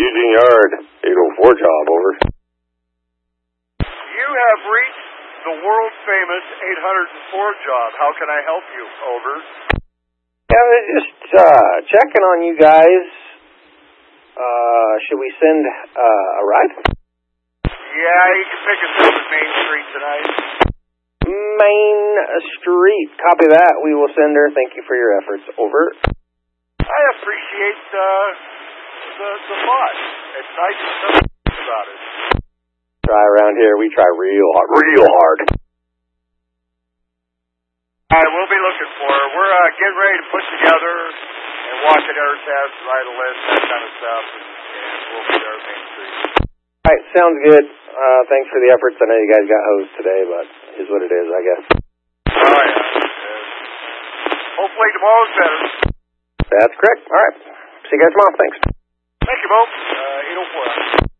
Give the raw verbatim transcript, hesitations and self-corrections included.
Eugene Yard, eight oh four job, over. You have reached the world-famous eight oh four job. How can I help you? Over. Yeah, I was just uh, checking on you guys. Uh, should we send uh, a ride? Yeah, you can pick us up at Main Street tonight. Main Street. Copy that. We will send her. Thank you for your efforts. Over. I appreciate uh, the the thought. It's nice to know about it. Try around here. We try real hard. Real hard. All right, we'll be looking for her. We're uh, getting ready to put together and walk at air tests, write a list, that kind of stuff, and, and we'll be there at Main Street. All right, sounds good. Uh, thanks for the efforts. I know you guys got hosed today, but it is what it is, I guess. All right. Uh, hopefully tomorrow's better. That's correct. All right. See you guys tomorrow. Thanks. Thank you, Bo. Uh, eight oh four.